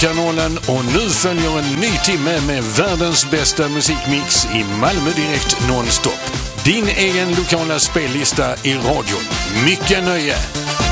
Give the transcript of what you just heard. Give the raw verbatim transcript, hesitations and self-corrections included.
kanalen och nu följer en ny timme med världens bästa musikmix i Malmö Direkt nonstop. Din egen lokala spellista i radio. Mycket nöje!